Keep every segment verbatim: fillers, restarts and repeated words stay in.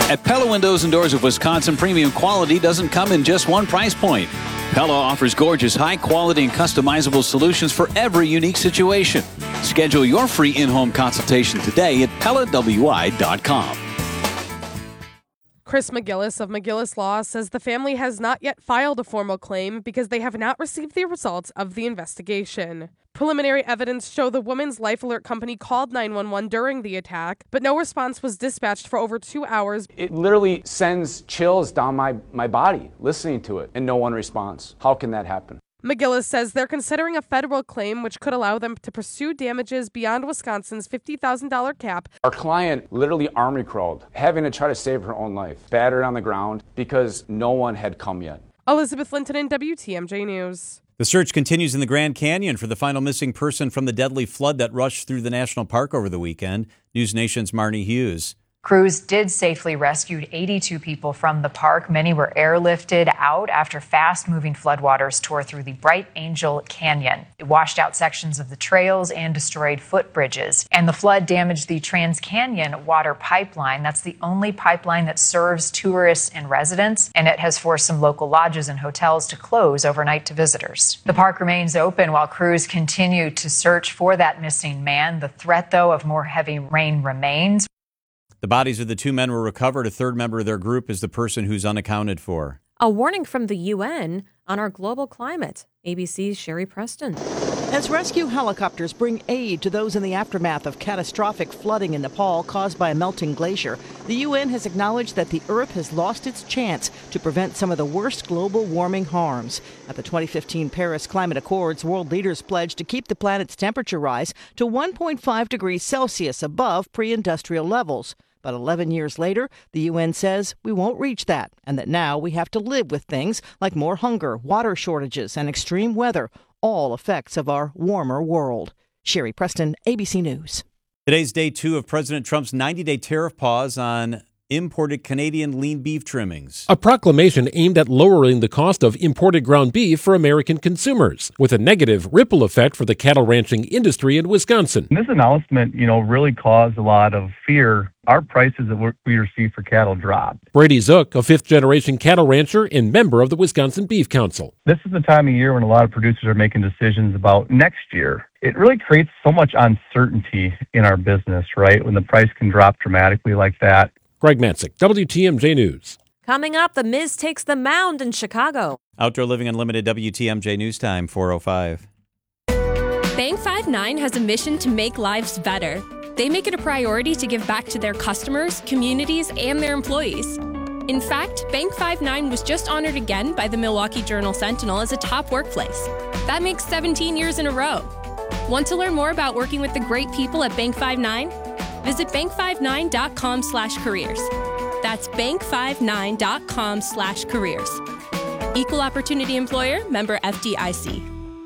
At Pella Windows and Doors of Wisconsin, premium quality doesn't come in just one price point. Pella offers gorgeous, high-quality and customizable solutions for every unique situation. Schedule your free in-home consultation today at Pella W I dot com. Chris McGillis of McGillis Law says the family has not yet filed a formal claim because they have not received the results of the investigation. Preliminary evidence show the woman's Life Alert company called nine one one during the attack, but no response was dispatched for over two hours. It literally sends chills down my, my body listening to it, and no one responds. How can that happen? McGillis says they're considering a federal claim which could allow them to pursue damages beyond Wisconsin's fifty thousand dollars cap. Our client literally army crawled, having to try to save her own life, battered on the ground because no one had come yet. Elizabeth Linton in W T M J News. The search continues in the Grand Canyon for the final missing person from the deadly flood that rushed through the national park over the weekend. News Nation's Marnie Hughes. Crews did safely rescue eighty-two people from the park. Many were airlifted out after fast-moving floodwaters tore through the Bright Angel Canyon. It washed out sections of the trails and destroyed footbridges. And the flood damaged the Trans-Canyon water pipeline. That's the only pipeline that serves tourists and residents, and it has forced some local lodges and hotels to close overnight to visitors. The park remains open while crews continue to search for that missing man. The threat, though, of more heavy rain remains. The bodies of the two men were recovered. A third member of their group is the person who's unaccounted for. A warning from the U N on our global climate. A B C's Sherry Preston. As rescue helicopters bring aid to those in the aftermath of catastrophic flooding in Nepal caused by a melting glacier, the U N has acknowledged that the Earth has lost its chance to prevent some of the worst global warming harms. At the twenty fifteen Paris Climate Accords, world leaders pledged to keep the planet's temperature rise to one point five degrees Celsius above pre-industrial levels. But eleven years later, the U N says we won't reach that, and that now we have to live with things like more hunger, water shortages, and extreme weather, all effects of our warmer world. Sherry Preston, A B C News. Today's day two of President Trump's ninety-day tariff pause on imported Canadian lean beef trimmings. A proclamation aimed at lowering the cost of imported ground beef for American consumers, with a negative ripple effect for the cattle ranching industry in Wisconsin. This announcement, you know, really caused a lot of fear. Our prices that we receive for cattle dropped. Brady Zook, a fifth-generation cattle rancher and member of the Wisconsin Beef Council. This is the time of year when a lot of producers are making decisions about next year. It really creates so much uncertainty in our business, right, when the price can drop dramatically like that. Greg Matzik, W T M J News. Coming up, The Miz takes the mound in Chicago. Outdoor Living Unlimited, W T M J News Time, four oh five. Bank five nine has a mission to make lives better. They make it a priority to give back to their customers, communities, and their employees. In fact, Bank five nine was just honored again by the Milwaukee Journal-Sentinel as a top workplace. That makes seventeen years in a row. Want to learn more about working with the great people at Bank five nine? Visit bank five nine dot com slash careers. That's bank five nine dot com slash careers. Equal Opportunity Employer, member F D I C.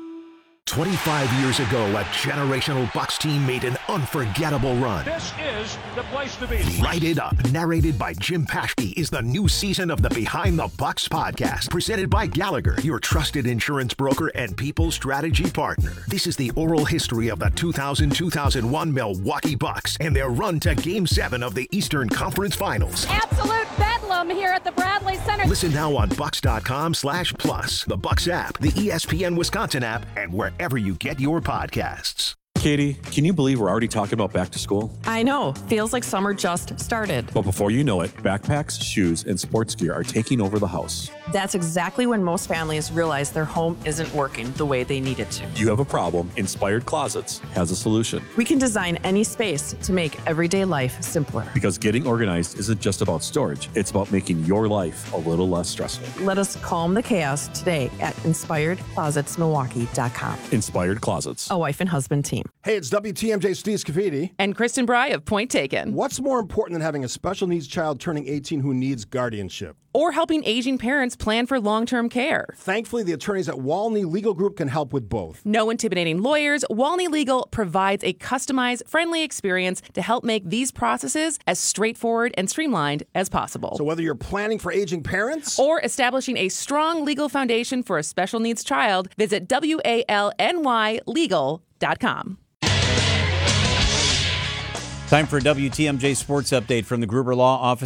twenty-five years ago, a generational Bucs team made an unforgettable run. This is the place to be. Light It Up, narrated by Jim Paschke, is the new season of the Behind the Bucs podcast, presented by Gallagher, your trusted insurance broker and people strategy partner. This is the oral history of the two thousand two thousand one Milwaukee Bucks and their run to Game seven of the Eastern Conference Finals. Absolute bedlam here at the Bradley Center. Listen now on Bucks.com slash plus, the Bucks app, the E S P N Wisconsin app, and wherever you get your podcasts. Katie, can you believe we're already talking about back to school? I know. Feels like summer just started. But before you know it, backpacks, shoes, and sports gear are taking over the house. That's exactly when most families realize their home isn't working the way they need it to. You have a problem. Inspired Closets has a solution. We can design any space to make everyday life simpler. Because getting organized isn't just about storage. It's about making your life a little less stressful. Let us calm the chaos today at inspired closets milwaukee dot com. Inspired Closets. A wife and husband team. Hey, it's W T M J Steve Scafidi. And Kristen Bry of Point Taken. What's more important than having a special needs child turning eighteen who needs guardianship? Or helping aging parents plan for long-term care. Thankfully, the attorneys at Walney Legal Group can help with both. No intimidating lawyers, Walney Legal provides a customized, friendly experience to help make these processes as straightforward and streamlined as possible. So whether you're planning for aging parents or establishing a strong legal foundation for a special needs child, visit W A L N Y legal dot com. Time for a W T M J Sports Update from the Gruber Law Office.